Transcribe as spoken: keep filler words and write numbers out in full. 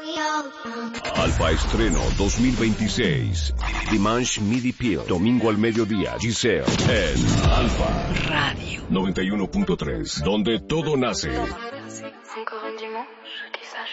Alfa Estreno dos mil veintiséis. Dimanche Midi Pill. Domingo al mediodía. Giselle en Alfa Radio noventa y uno punto tres, donde todo nace.